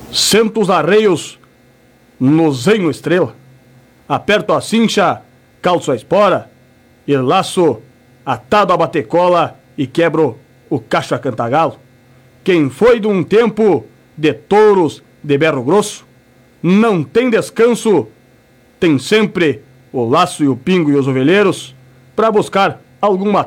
Sento os arreios no zenho estrela, aperto a cincha, calço a espora, e laço atado a batecola e quebro o cacho a cantagalo. Quem foi de um tempo de touros de berro grosso, não tem descanso, tem sempre o laço e o pingo e os ovelheiros para buscar alguma